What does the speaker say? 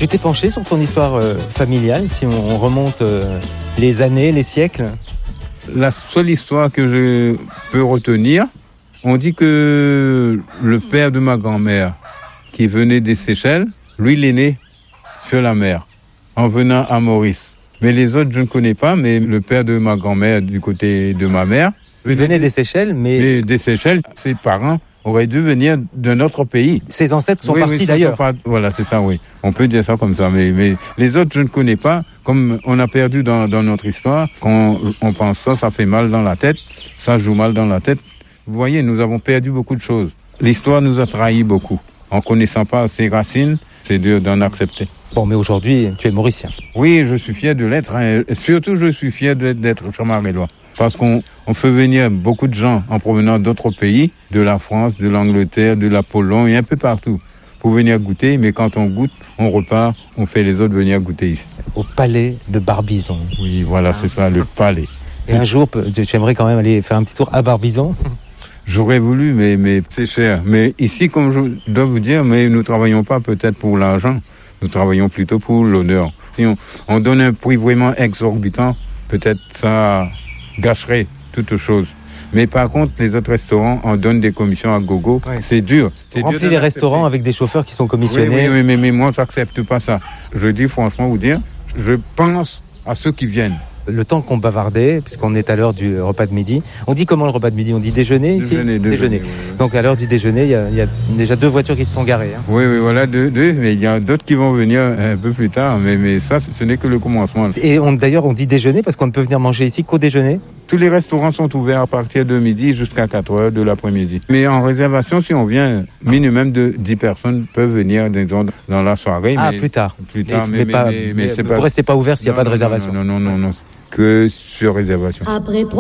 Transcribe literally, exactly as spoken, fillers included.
Tu t'es penché sur ton histoire euh, familiale, si on, on remonte euh, les années, les siècles? La seule histoire que je peux retenir, on dit que le père de ma grand-mère, qui venait des Seychelles, lui, il est né sur la mer, en venant à Maurice. Mais les autres, je ne connais pas, mais le père de ma grand-mère, du côté de ma mère... Il venait des Seychelles, mais... Des, des Seychelles, ses parents auraient dû venir d'un autre pays. Ses ancêtres sont oui, partis oui, d'ailleurs. Pas, voilà, c'est ça, oui. On peut dire ça comme ça, mais, mais les autres, je ne connais pas. Comme on a perdu dans, dans notre histoire, quand on pense ça, ça fait mal dans la tête, ça joue mal dans la tête. Vous voyez, nous avons perdu beaucoup de choses. L'histoire nous a trahis beaucoup. En connaissant pas ses racines, c'est dur d'en accepter. Bon, mais aujourd'hui, tu es mauricien. Oui, je suis fier de l'être. Hein. Surtout, je suis fier d'être, d'être chamarélois. Parce qu'on on fait venir beaucoup de gens en provenant d'autres pays, de la France, de l'Angleterre, de la Pologne et un peu partout, pour venir goûter. Mais quand on goûte, on repart, on fait les autres venir goûter ici. Au palais de Barbizon. Oui, voilà, ah. c'est ça, le palais. Et un jour, tu aimerais quand même aller faire un petit tour à Barbizon? J'aurais voulu, mais, mais c'est cher. Mais ici, comme je dois vous dire, mais nous ne travaillons pas peut-être pour l'argent. Nous travaillons plutôt pour l'honneur. Si on, on donne un prix vraiment exorbitant, peut-être ça gâcherait toute chose. Mais par contre, les autres restaurants en donnent des commissions à gogo. Ouais. C'est dur. C'est on remplit les restaurants avec des chauffeurs qui sont commissionnés. Oui, oui, oui mais, mais moi, je n'accepte pas ça. Je dis franchement, vous dire, je pense à ceux qui viennent. Le temps qu'on bavardait, puisqu'on est à l'heure du repas de midi. On dit comment le repas de midi? On dit déjeuner ici? Déjeuner. déjeuner. déjeuner oui, oui. Donc à l'heure du déjeuner, il y a, il y a déjà deux voitures qui se sont garées. Hein. Oui, oui, voilà, deux, deux. Mais il y a d'autres qui vont venir un peu plus tard. Mais, mais ça, ce n'est que le commencement. Et on, d'ailleurs, on dit déjeuner parce qu'on ne peut venir manger ici qu'au déjeuner? Tous les restaurants sont ouverts à partir de midi jusqu'à quatre heures de l'après-midi. Mais en réservation, si on vient, minimum de dix personnes peuvent venir dans la soirée. Ah, mais, plus tard. Plus tard, mais, mais, mais, pas, mais, mais, mais c'est pas... Pour rester pas ouvert s'il n'y a pas de réservation. Non, non, non, non, non. Que sur réservation. Après